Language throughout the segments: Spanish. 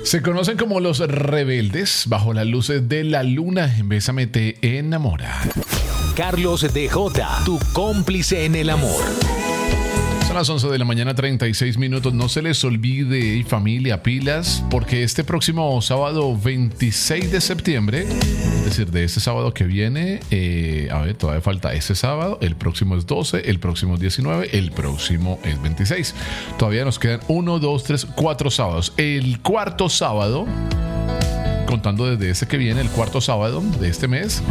Se conocen como los rebeldes. Bajo las luces de la luna, en Bésame te enamora. Carlos DJ, tu cómplice en el amor. Son las 11 de la mañana, 36 minutos. No se les olvide, familia, pilas, porque este próximo sábado 26 de septiembre, es decir, de este sábado que viene, todavía falta este sábado, el próximo es 12, el próximo es 19, el próximo es 26. Todavía nos quedan 1, 2, 3, 4 sábados. El cuarto sábado, contando desde este que viene, el cuarto sábado de este mes,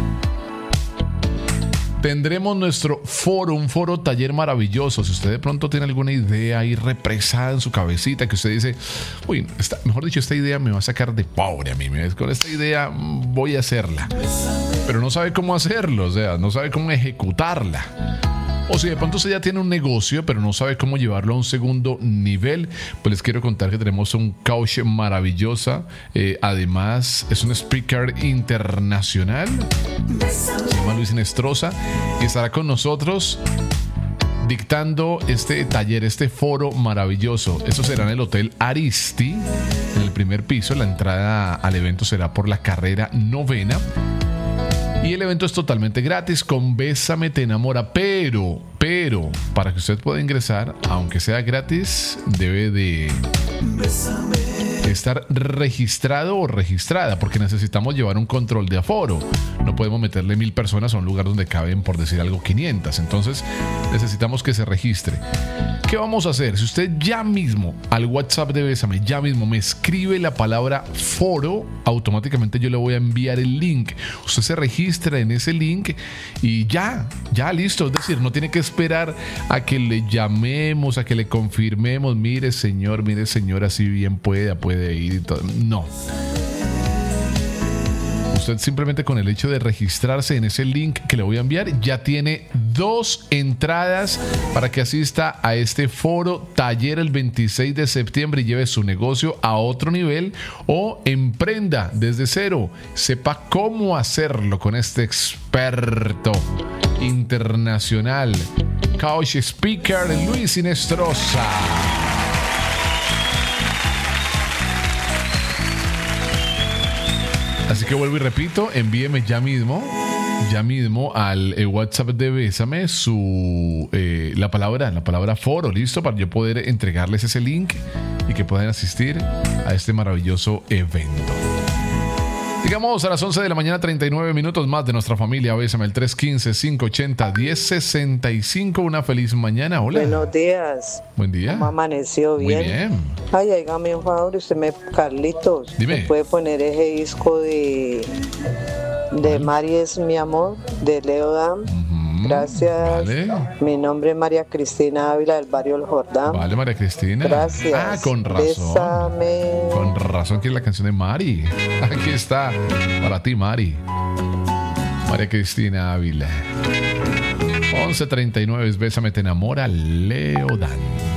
tendremos nuestro foro, un foro taller maravilloso. Si usted de pronto tiene alguna idea ahí represada en su cabecita que usted dice, uy, mejor dicho, esta idea me va a sacar de pobre a mí, con esta idea voy a hacerla, pero no sabe cómo hacerlo, o sea, no sabe cómo ejecutarla. O si de pronto usted ya tiene un negocio, pero no sabe cómo llevarlo a un segundo nivel, pues les quiero contar que tenemos un coach maravillosa. Además, es un speaker internacional. Se llama Luis Inestrosa y estará con nosotros dictando este taller, este foro maravilloso. Esto será en el Hotel Aristi, en el primer piso. La entrada al evento será por la carrera 9ª. Y el evento es totalmente gratis con Bésame te enamora, pero para que usted pueda ingresar, aunque sea gratis, debe de estar registrado o registrada, porque necesitamos llevar un control de aforo. No podemos meterle 1000 personas a un lugar donde caben, por decir algo, 500. Entonces necesitamos que se registre. ¿Qué vamos a hacer? Si usted ya mismo al WhatsApp de Bésame, ya mismo me escribe la palabra foro, automáticamente yo le voy a enviar el link. Usted se registra en ese link y ya listo. Es decir, no tiene que esperar a que le llamemos, a que le confirmemos, mire señor, así bien puede ir y todo. No. Usted simplemente con el hecho de registrarse en ese link que le voy a enviar ya tiene 2 entradas para que asista a este foro taller el 26 de septiembre y lleve su negocio a otro nivel o emprenda desde cero. Sepa cómo hacerlo con este experto internacional, coach speaker Luis Inestrosa. Así que vuelvo y repito, envíeme ya mismo al WhatsApp de Bésame la palabra foro, listo, para yo poder entregarles ese link y que puedan asistir a este maravilloso evento. Llegamos a las 11 de la mañana, 39 minutos más de nuestra familia. Bésame el 315-580-1065. Una feliz mañana. Hola. Buenos días. Buen día. ¿Cómo amaneció? Bien. Muy bien. Ay, hágame un favor, Carlitos. Dime. ¿Me puede poner ese disco de Mari es mi amor, de Leo Dan? Gracias. Vale. Mi nombre es María Cristina Ávila, del barrio El Jordán. Vale, María Cristina. Gracias. Con razón. Bésame. Con razón que es la canción de Mari. Aquí está. Para ti, Mari. María Cristina Ávila. 11:39 es Bésame te enamora, Leo Dan.